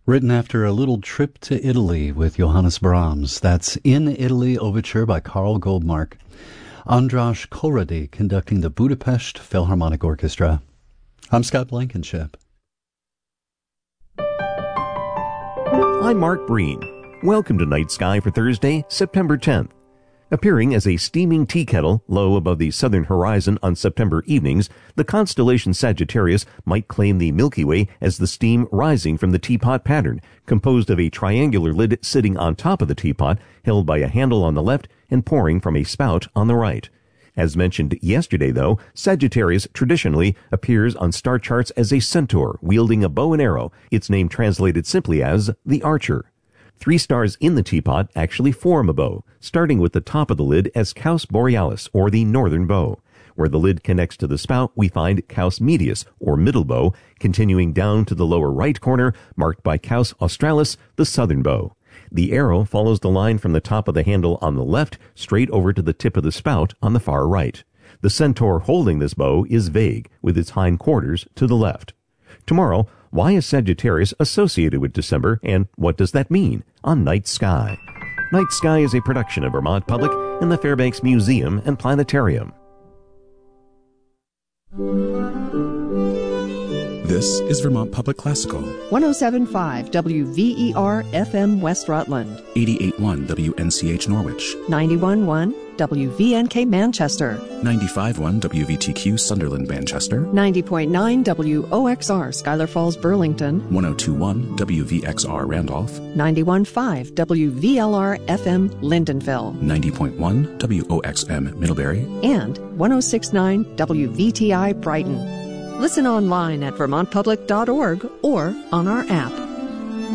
Written after a little trip to Italy with Johannes Brahms. That's In Italy Overture by Carl Goldmark. Andras Korady conducting the Budapest Philharmonic Orchestra. I'm Scott Blankenship. I'm Mark Breen. Welcome to Night Sky for Thursday, September 10th. Appearing as a steaming tea kettle low above the southern horizon on September evenings, the constellation Sagittarius might claim the Milky Way as the steam rising from the teapot pattern, composed of a triangular lid sitting on top of the teapot, held by a handle on the left and pouring from a spout on the right. As mentioned yesterday, though, Sagittarius traditionally appears on star charts as a centaur wielding a bow and arrow, its name translated simply as the Archer. 3 stars in the teapot actually form a bow, starting with the top of the lid as Caus Borealis, or the northern bow. Where the lid connects to the spout, we find Caus Medius, or middle bow, continuing down to the lower right corner, marked by Caus Australis, the southern bow. The arrow follows the line from the top of the handle on the left, straight over to the tip of the spout on the far right. The centaur holding this bow is vague, with its hind quarters to the left. Tomorrow, why is Sagittarius associated with December, and what does that mean on Night Sky? Night Sky is a production of Vermont Public and the Fairbanks Museum and Planetarium. This is Vermont Public Classical. 107.5 WVER FM West Rutland. 88.1 WNCH Norwich. 91.1 WVNK Manchester. 95.1 WVTQ Sunderland Manchester. 90.9 WOXR Schuyler Falls Burlington. 102.1 WVXR Randolph. 91.5 WVLR FM Lindenville. 90.1 WOXM Middlebury. And 106.9 WVTI Brighton. Listen online at vermontpublic.org or on our app.